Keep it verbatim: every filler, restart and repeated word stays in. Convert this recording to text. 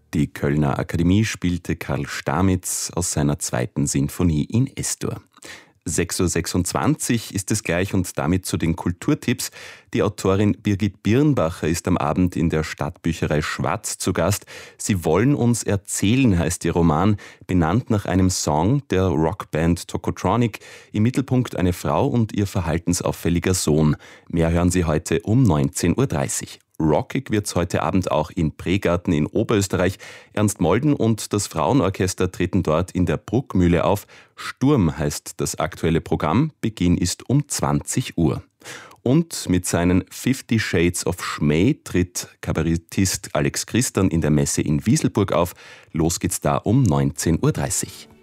Die Kölner Akademie spielte Karl Stamitz aus seiner zweiten Sinfonie in S-Dur. sechs Uhr sechsundzwanzig ist es gleich und damit zu den Kulturtipps. Die Autorin Birgit Birnbacher ist am Abend in der Stadtbücherei Schwarz zu Gast. Sie wollen uns erzählen, heißt ihr Roman, benannt nach einem Song der Rockband Tokotronic. Im Mittelpunkt eine Frau und ihr verhaltensauffälliger Sohn. Mehr hören Sie heute um neunzehn Uhr dreißig. Rockig wird's heute Abend auch in Pregarten in Oberösterreich. Ernst Molden und das Frauenorchester treten dort in der Bruckmühle auf. Sturm heißt das aktuelle Programm. Beginn ist um zwanzig Uhr. Und mit seinen Fifty Shades of Schmäh tritt Kabarettist Alex Christan in der Messe in Wieselburg auf. Los geht's da um neunzehn Uhr dreißig.